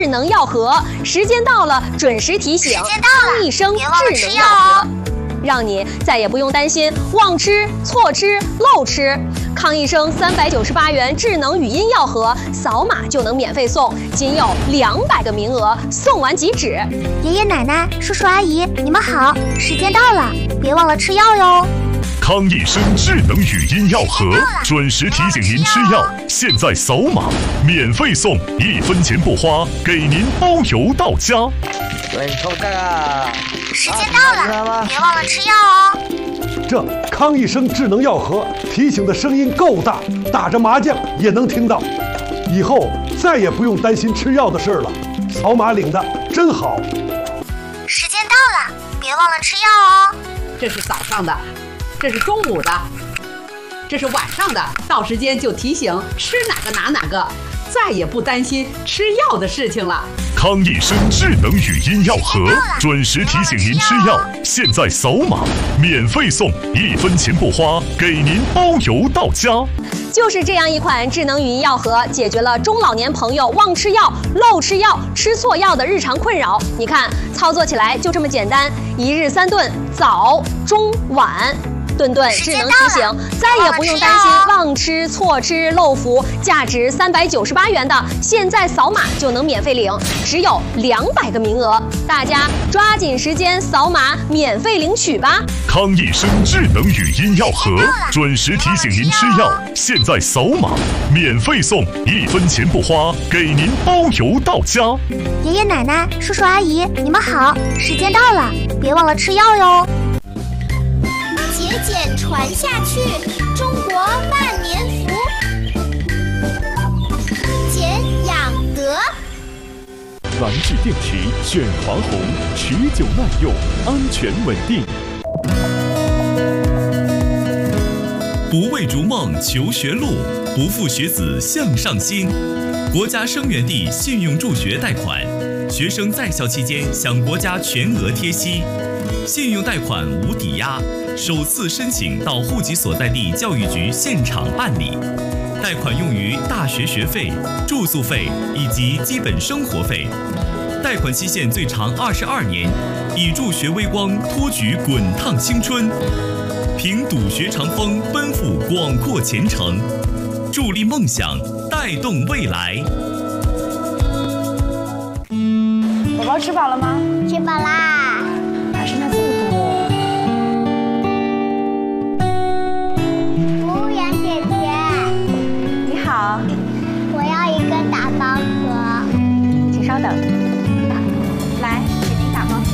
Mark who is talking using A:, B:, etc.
A: 智能药盒，时间到了，准时提醒。
B: 时间到了，
A: 康益生
B: 别忘了
A: 智能
B: 吃药
A: 药盒，
B: 哦。
A: 让你再也不用担心忘吃、错吃、漏吃。康益生398元智能语音药盒，扫码就能免费送，仅有200个名额，送完即止。
B: 爷爷奶奶、叔叔阿姨，你们好，时间到了，别忘了吃药哟。
C: 康益生智能语音药盒，准时提醒您吃药。现在扫码免费送，1分钱不花，给您包邮到家。
D: 喂，臭蛋啊！
B: 时间到了，别忘了吃药哦。
E: 这康益生智能药盒提醒的声音够大，打着麻将也能听到。以后再也不用担心吃药的事了，扫码领的真好。
B: 时间到了，别忘了吃药哦。
F: 这是早上的，这是中午的，这是晚上的，到时间就提醒吃哪个拿哪个，再也不担心吃药的事情了。
C: 康益生智能语音药盒，准时提醒您吃药。现在扫码免费送，1分钱不花，给您包邮到家。
A: 就是这样一款智能语音药盒，解决了中老年朋友忘吃药、漏吃药、吃错药的日常困扰。你看，操作起来就这么简单，1日3顿，早、中、晚。顿顿智能提醒，再也不用担心忘吃、错吃、漏服。价值398元的，现在扫码就能免费领，只有200个名额，大家抓紧时间扫码免费领取吧。
C: 康益生智能语音药盒，准时提醒您吃药。现在扫码免费送，1分钱不花，给您包邮到家。
B: 爷爷奶奶、叔叔阿姨，你们好，时间到了，别忘了吃药哟。
G: 节俭传下去，中国万年福。俭养德。
H: 蓝智电池选华虹，持久耐用，安全稳定。
I: 不为逐梦求学路，不负学子向上心。国家生源地信用助学贷款，学生在校期间享国家全额贴息，信用贷款无抵押，首次申请到户籍所在地教育局现场办理。贷款用于大学学费、住宿费以及基本生活费。贷款期限最长22年，以助学微光托举滚烫青春，凭笃学长风奔赴广阔前程，助力梦想，带动未来。
J: 宝宝吃饱了吗？
G: 吃饱啦。
J: 哪是那这么多？
G: 服务员姐姐，
J: 你好，
G: 我要一个打包盒。
J: 请稍等。